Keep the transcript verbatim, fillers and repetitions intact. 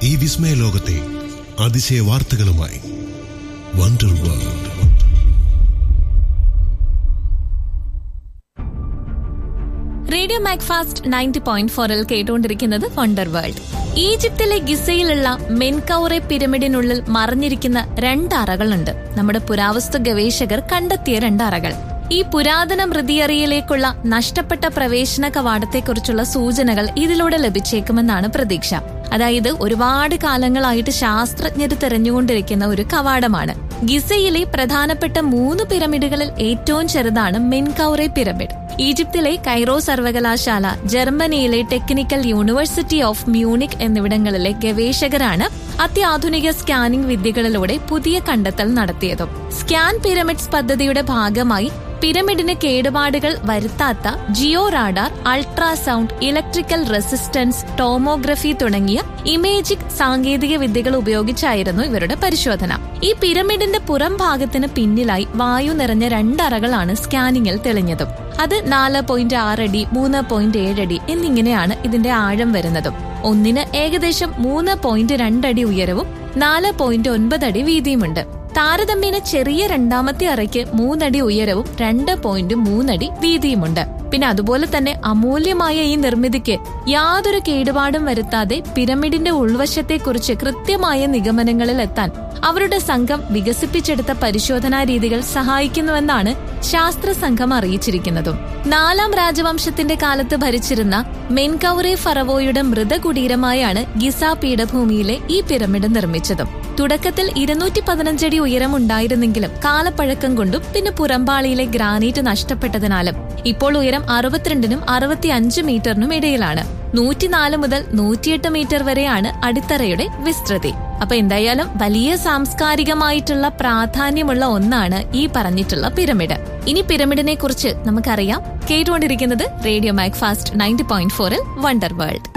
ഈ വിസ്മയ ലോകത്തെ അതിശയ വാർത്തകളുമായി wonder world. Radio Macfast ninety point ഫോറിൽ കേട്ടുകൊണ്ടിരിക്കുന്നത് വണ്ടർ വേൾഡ്. ഈജിപ്തിലെ ഗിസയിലുള്ള മെൻകൗറെ പിരമിഡിനുള്ളിൽ മറഞ്ഞിരിക്കുന്ന രണ്ട് അറകളുണ്ട്. നമ്മുടെ പുരാവസ്തു ഗവേഷകർ കണ്ടെത്തിയ രണ്ട് അറകൾ. ഈ പുരാതന മൃതിയറിയിലേക്കുള്ള നഷ്ടപ്പെട്ട പ്രവേശന കവാടത്തെക്കുറിച്ചുള്ള സൂചനകൾ ഇതിലൂടെ ലഭിച്ചേക്കുമെന്നാണ് പ്രതീക്ഷ. അതായത് ഒരുപാട് കാലങ്ങളായിട്ട് ശാസ്ത്രജ്ഞർ തെരഞ്ഞുകൊണ്ടിരിക്കുന്ന ഒരു കവാടമാണ്. ഗിസയിലെ പ്രധാനപ്പെട്ട മൂന്ന് പിരമിഡുകളിൽ ഏറ്റവും ചെറുതാണ് മെൻകൗറെ പിരമിഡ്. ഈജിപ്തിലെ കൈറോ സർവകലാശാല, ജർമ്മനിയിലെ ടെക്നിക്കൽ യൂണിവേഴ്സിറ്റി ഓഫ് മ്യൂണിക് എന്നിവിടങ്ങളിലെ ഗവേഷകരാണ് അത്യാധുനിക സ്കാനിംഗ് വിദ്യകളിലൂടെ പുതിയ കണ്ടെത്തൽ നടത്തിയതും. സ്കാൻ പിരമിഡ്സ് പദ്ധതിയുടെ ഭാഗമായി പിരമിഡിന് കേടുപാടുകൾ വരുത്താത്ത Jio റാഡാർ, ultrasound, electrical resistance tomography തുടങ്ങിയ ഇമേജിംഗ് സാങ്കേതിക വിദ്യകൾ ഉപയോഗിച്ചായിരുന്നു ഇവരുടെ പരിശോധന. ഈ പിരമിഡിന്റെ പുറം ഭാഗത്തിന് പിന്നിലായി വായു നിറഞ്ഞ രണ്ടറകളാണ് സ്കാനിങ്ങിൽ തെളിഞ്ഞതും. അത് നാല് പോയിന്റ് ആറ് അടി, മൂന്ന് പോയിന്റ് ഏഴ് അടി എന്നിങ്ങനെയാണ് ഇതിന്റെ ആഴം വരുന്നതും. ഒന്നിന് ഏകദേശം മൂന്ന് പോയിന്റ് രണ്ടടി ഉയരവും നാല് പോയിന്റ് ഒൻപത് അടി വീതിയുമുണ്ട്. താരതമ്യേന ചെറിയ രണ്ടാമത്തെ അറയ്ക്ക് മൂന്നടി ഉയരവും രണ്ട് പോയിന്റ് മൂന്നടി വീതിയുമുണ്ട്. പിന്നെ അതുപോലെ തന്നെ അമൂല്യമായ ഈ നിർമ്മിതിക്ക് യാതൊരു കേടുപാടും വരുത്താതെ പിരമിഡിന്റെ ഉൾവശത്തെക്കുറിച്ച് കൃത്യമായ നിഗമനങ്ങളിൽ എത്താൻ അവരുടെ സംഘം വികസിപ്പിച്ചെടുത്ത പരിശോധനാ രീതികൾ സഹായിക്കുന്നുവെന്നാണ് ശാസ്ത്ര സംഘം അറിയിച്ചിരിക്കുന്നതും. നാലാം രാജവംശത്തിന്റെ കാലത്ത് ഭരിച്ചിരുന്ന മെൻകൗറെ ഫറവോയുടെ മൃതകുടീരമായാണ് ഗിസ പീഠഭൂമിയിലെ ഈ പിരമിഡ് നിർമ്മിച്ചതും. തുടക്കത്തിൽ ഇരുന്നൂറ്റി പതിനഞ്ചടി ഉയരമുണ്ടായിരുന്നെങ്കിലും കാലപ്പഴക്കം കൊണ്ടും പിന്നെ പുറംപാളിയിലെ ഗ്രാനൈറ്റ് നഷ്ടപ്പെട്ടതിനാലും ഇപ്പോൾ ഉയരം അറുപത്തിരണ്ടിനും അറുപത്തി അഞ്ച് മീറ്ററിനും ഇടയിലാണ്. നൂറ്റിനാല് മുതൽ നൂറ്റിയെട്ട് മീറ്റർ വരെയാണ് അടിത്തറയുടെ വിസ്തൃതി. അപ്പൊ എന്തായാലും വലിയ സാംസ്കാരികമായിട്ടുള്ള പ്രാധാന്യമുള്ള ഒന്നാണ് ഈ പറഞ്ഞിട്ടുള്ള പിരമിഡ്. ഇനി പിരമിഡിനെ കുറിച്ച് നമുക്കറിയാം. കേട്ടുകൊണ്ടിരിക്കുന്നത് റേഡിയോ മാക്ഫാസ്റ്റ് നയൻറ്റി പോയിന്റ് ഫോറിൽ വണ്ടർ വേൾഡ്.